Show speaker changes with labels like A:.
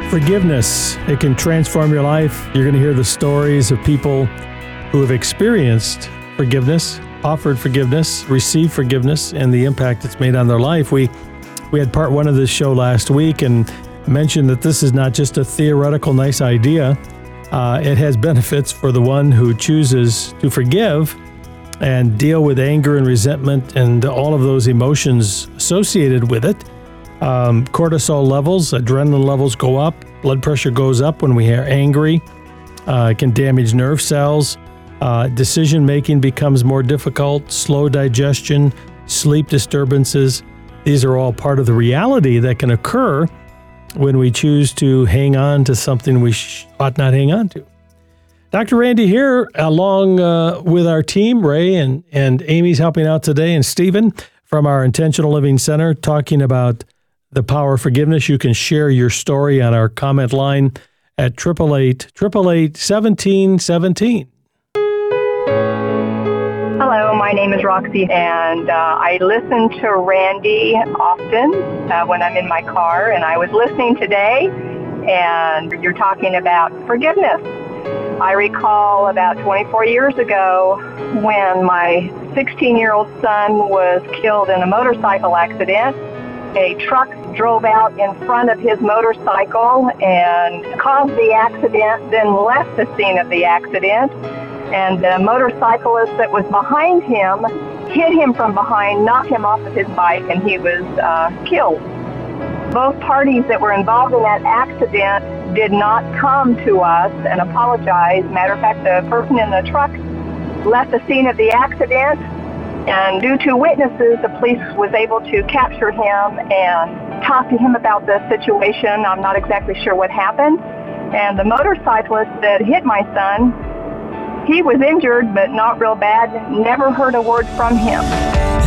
A: Forgiveness, it can transform your life. You're going to hear the stories of people who have experienced forgiveness, offered forgiveness, received forgiveness, and the impact it's made on their life. We had part one of this show last week and mentioned that this is not just a theoretical nice idea. It has benefits for the one who chooses to forgive and deal with anger and resentment and all of those emotions associated with it. Cortisol levels, adrenaline levels go up, blood pressure goes up when we are angry. It can damage nerve cells. Decision-making becomes more difficult, slow digestion, sleep disturbances. These are all part of the reality that can occur when we choose to hang on to something we ought not hang on to. Dr. Randy here, along with our team, Ray and Amy's helping out today, and Stephen from our Intentional Living Center, talking about the power of forgiveness. You can share your story on our comment line at 888-888-1717.
B: Hello, my name is Roxy, and I listen to Randy often when I'm in my car, and I was listening today, and you're talking about forgiveness. I recall about 24 years ago when my 16-year-old son was killed in a motorcycle accident. A truck drove out in front of his motorcycle and caused the accident, then left the scene of the accident. And the motorcyclist that was behind him hit him from behind, knocked him off of his bike, and he was killed. Both parties that were involved in that accident did not come to us and apologize. Matter of fact, the person in the truck left the scene of the accident, and due to witnesses, the police was able to capture him and talk to him about the situation. I'm not exactly sure what happened. And the motorcyclist that hit my son, he was injured, but not real bad. Never heard a word from him.